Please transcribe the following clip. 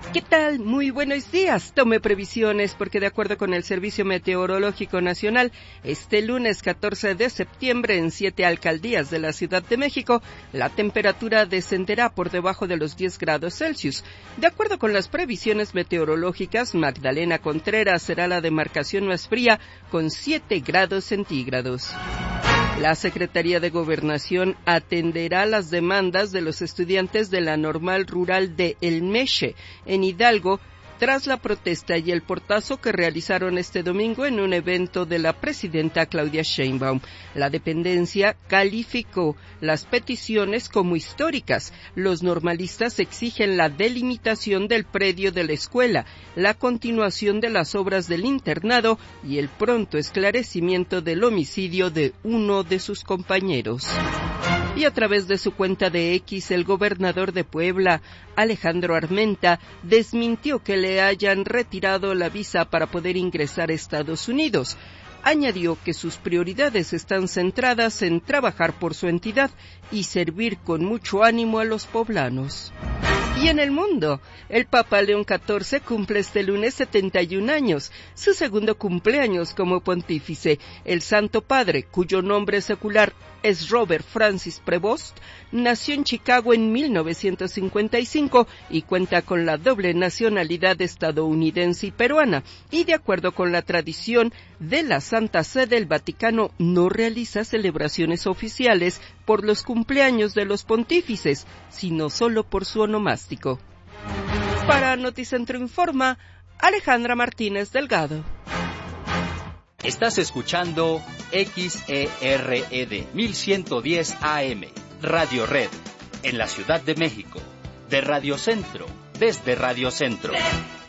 ¿Qué tal? Muy buenos días. Tome previsiones porque de acuerdo con el Servicio Meteorológico Nacional, este lunes 14 de septiembre en 7 alcaldías de la Ciudad de México, la temperatura descenderá por debajo de los 10 grados Celsius. De acuerdo con las previsiones meteorológicas, Magdalena Contreras será la demarcación más fría con 7 grados centígrados. La Secretaría de Gobernación atenderá las demandas de los estudiantes de la Normal Rural de El Meche, en Hidalgo, tras la protesta y el portazo que realizaron este domingo en un evento de la presidenta Claudia Sheinbaum. La dependencia calificó las peticiones como históricas. Los normalistas exigen la delimitación del predio de la escuela, la continuación de las obras del internado y el pronto esclarecimiento del homicidio de uno de sus compañeros. Y a través de su cuenta de X, el gobernador de Puebla, Alejandro Armenta, desmintió que le hayan retirado la visa para poder ingresar a Estados Unidos. Añadió que sus prioridades están centradas en trabajar por su entidad y servir con mucho ánimo a los poblanos. Y en el mundo, el Papa León XIV cumple este lunes 71 años, su segundo cumpleaños como pontífice. El Santo Padre, cuyo nombre secular es Robert Francis Prevost, nació en Chicago en 1955 y cuenta con la doble nacionalidad estadounidense y peruana. Y de acuerdo con la tradición de la Santa Sede, el Vaticano no realiza celebraciones oficiales por los cumpleaños de los pontífices, sino solo por su onomástico. Para Noticentro Informa, Alejandra Martínez Delgado. Estás escuchando XERED 1110 AM, Radio Red, en la Ciudad de México, de Radio Centro, desde Radio Centro.